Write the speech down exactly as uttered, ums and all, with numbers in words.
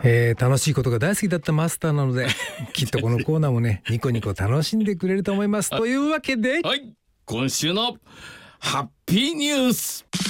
えー、楽しいことが大好きだったマスターなのできっとこのコーナーもねニコニコ楽しんでくれると思います。というわけで、 はい、今週のハッピーニュース。